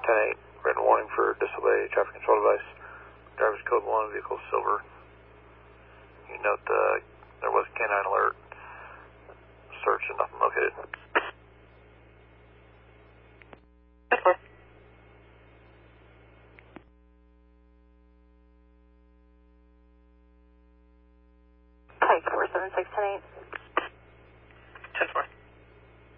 10-8, written warning for disobey traffic control device. Driver's code 1, vehicle silver. You note there was a canine alert. Search and nothing located. Take 476 10-8. 10-4.